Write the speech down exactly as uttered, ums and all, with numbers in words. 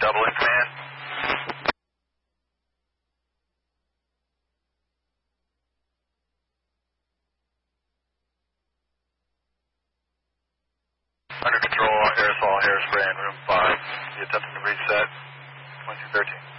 double in command. Under control, aerosol hairspray in room five. You attempting to reset, twenty-two thirteen.